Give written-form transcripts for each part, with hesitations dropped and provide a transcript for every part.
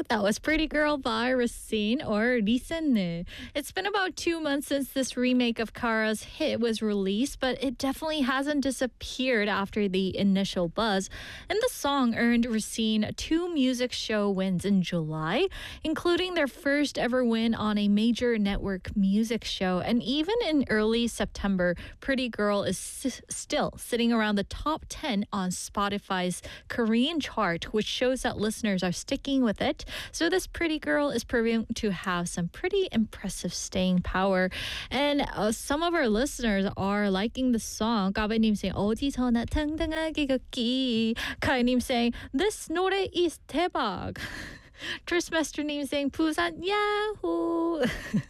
That was Pretty Girl by Racine or Risen. It's been about 2 months since this remake of Kara's hit was released, but it definitely hasn't disappeared after the initial buzz. And the song earned Racine 2 music show wins in July, including their first ever win on a major network music show. And even in early September, Pretty Girl is still sitting around the top 10 on Spotify's Korean chart, which shows that listeners are sticking with it. So this Pretty Girl is proving to have some pretty impressive staying power. And some of our listeners are liking the song. 까베님 saying 어디서나 당당하게 걷기. 카이님 saying this 노래 is 대박. Tristmaster님 saying Busan Yahoo.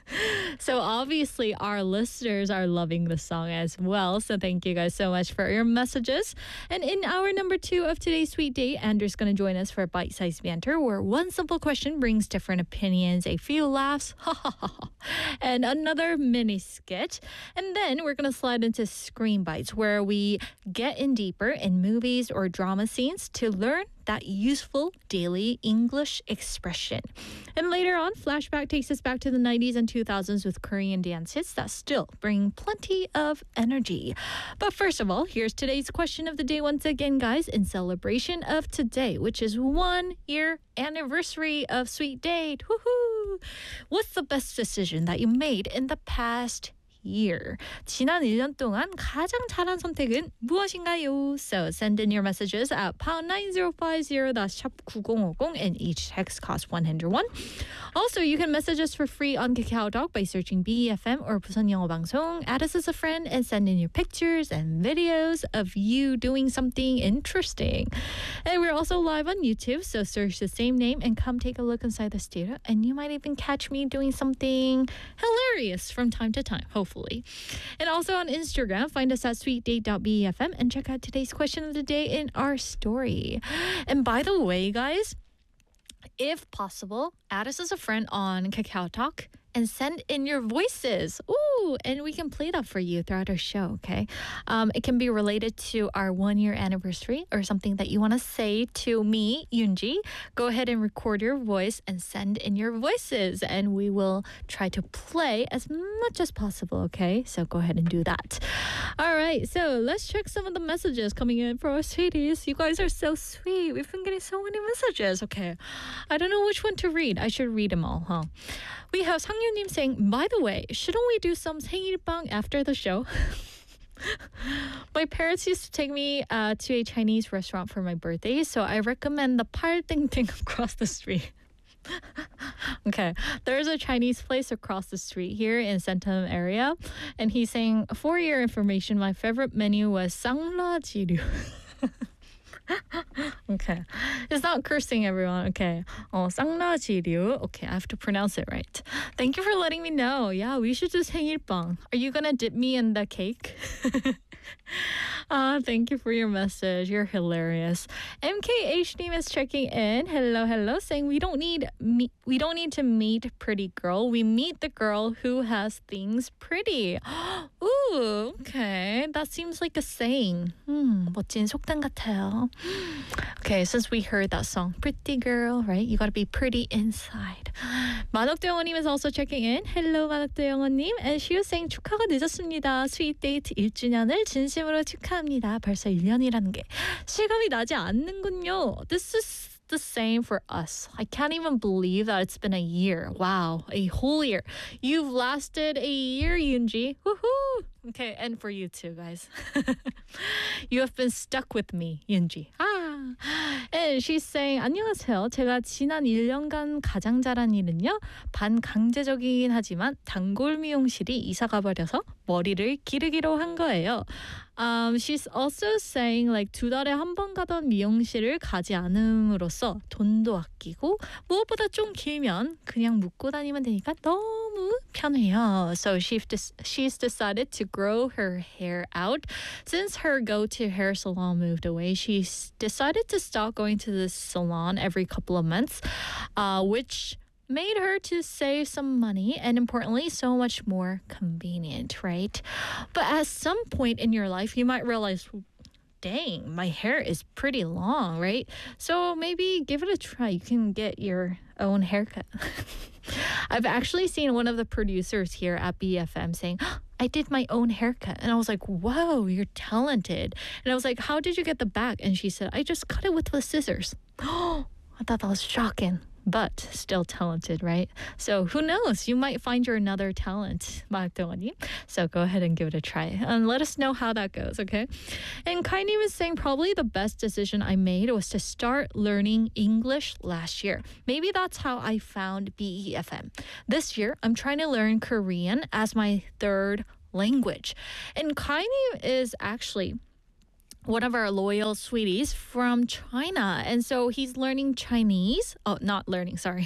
So obviously our listeners are loving the song as well. So thank you guys so much for your messages. And in hour number 2 of today's Sweet Date, Andrew's going to join us for a bite-sized banter where one simple question brings different opinions, a few laughs, and another mini skit. And then we're going to slide into Screen Bites where we get in deeper in movies or drama scenes to learn that useful daily English expression. And later on, Flashback takes us back to the 90s and 2000s with Korean dance hits that still bring plenty of energy. But first of all, here's today's question of the day once again, guys, in celebration of today, which is 1 year anniversary of Sweet Date. Woohoo! What's the best decision that you made in the past year? 지난 1년 동안 가장 잘한 선택은 무엇인가요? So send in your messages at pound 9050 샵 9050 and each text costs 101. Also, you can message us for free on KakaoTalk by searching BEFM or 부산 영어 방송. Add us as a friend and send in your pictures and videos of you doing something interesting. And we're also live on YouTube, so search the same name and come take a look inside the studio, and you might even catch me doing something hilarious from time to time, hopefully. And also on Instagram, find us at sweetdate.befm and check out today's question of the day in our story. And by the way, guys, if possible, add us as a friend on KakaoTalk and send in your voices. Ooh, and we can play that for you throughout our show, okay? It can be related to our 1 year anniversary or something that you want to say to me, Yoonji. Go ahead and record your voice and send in your voices, and we will try to play as much as possible, okay? So go ahead and do that. All right, so let's check some of the messages coming in for our sweeties. You guys are so sweet. We've been getting so many messages. Okay, I don't know which one to read. I should read them all, huh? We have 상유님 saying, by the way, shouldn't we do some 생일빵 after the show? My parents used to take me to a Chinese restaurant for my birthday, so I recommend the 팔땡땡 across the street. Okay, there's a Chinese place across the street here in Centum area, and he's saying, for your information, my favorite menu was 쌍라지류. Okay, it's not cursing, everyone. Okay, 쌍라지류. Okay, I have to pronounce it right. Thank you for letting me know. Yeah, we should do 생일빵. Are you gonna dip me in the cake? Thank you for your message. You're hilarious. MKH name is checking in. Hello, saying we don't need to meet pretty girl. We meet the girl who has things pretty. Ooh, okay. That seems like a saying. 멋진 속담 같아요. Okay, since we heard that song, Pretty Girl, right? You gotta be pretty inside. 만옥도 영어님 is also checking in. Hello, 만옥도 영어님. And she was saying 축하가 늦었습니다. 스윗 데이트 1주년을 진심으로 축하합니다. 벌써 1년이라는 게 실감이 나지 않는군요. This is the same for us. I can't even believe that it's been a year. Wow, a whole year. You've lasted a year, Yoonji. Woohoo! Okay, and for you too, guys. You have been stuck with me, Yoonji. And she's saying, 안녕하세요. 제가 지난 1년간 가장 잘한 일은요. 반강제적이긴 하지만 단골 미용실이 이사가 버려서 머리를 기르기로 한 거예요. She's also saying like 2달에 한 번 가던 미용실을 가지 않음으로써 돈도 아끼고 무엇보다 좀 길면 그냥 묶고 다니면 되니까 너무 편해요. So she's decided to grow her hair out. Since her go-to hair salon moved away, she's decided to stop going to this salon every couple of months, which made her to save some money and importantly so much more convenient, right? But at some point in your life you might realize dang, my hair is pretty long, right? So maybe give it a try. You can get your own haircut. I've actually seen one of the producers here at BFM saying, I did my own haircut. And I was like, whoa, you're talented. And I was like, how did you get the back? And she said, I just cut it with the scissors. Oh, I thought that was shocking. But still talented, right? So who knows? You might find your another talent, 마학동아님. So go ahead and give it a try and let us know how that goes, okay? And Kainim is saying probably the best decision I made was to start learning English last year. Maybe that's how I found BEFM. This year, I'm trying to learn Korean as my third language. And Kainim is actually one of our loyal sweeties from China. And so he's learning Chinese. Oh, not learning, sorry.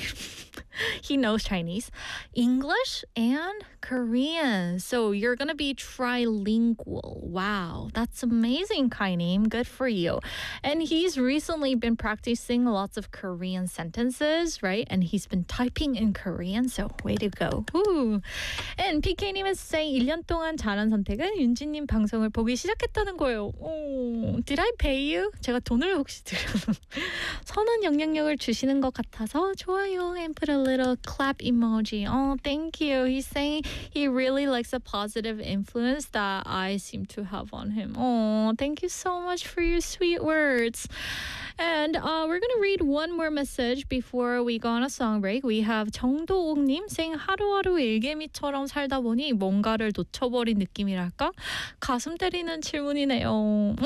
He knows Chinese, English, and Korean. So you're going to be trilingual. Wow, that's amazing, Kainim. Good for you. And he's recently been practicing lots of Korean sentences, right? And he's been typing in Korean. So way to go. Ooh. And PK님 is saying 1년 동안 잘한 선택은 윤지님 방송을 보기 시작했다는 거예요. 오, did I pay you? 제가 돈을 혹시 드려서 선한 영향력을 주시는 것 같아서 좋아요. And put a little clap emoji. Oh, thank you. He's saying he really likes the positive influence that I seem to have on him. Oh, thank you so much for your sweet words. And we're going to read one more message before we go on a song break. We have 정도옥님 saying 하루하루 일개미처럼 살다 보니 뭔가를 놓쳐버린 느낌이랄까? 가슴 때리는 질문이네요.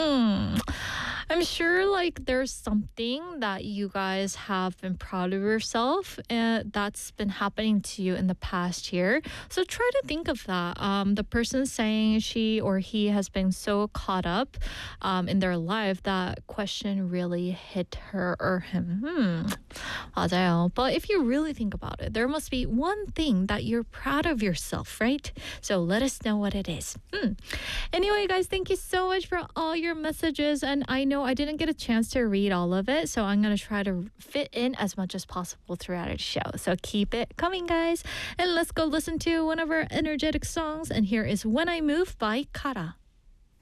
I'm sure like there's something that you guys have been proud of yourself and that's been happening to you in the past year. So try to think of that. The person saying she or he has been so caught up in their life that question really hit her or him. 맞아요. But if you really think about it, there must be one thing that you're proud of yourself, right? So let us know what it is. Anyway, guys, thank you so much for all your messages. And I know I didn't get a chance to read all of it, so I'm going to try to fit in as much as possible throughout our show. So keep it coming, guys. And let's go listen to one of our energetic songs. And here is When I Move by Kara.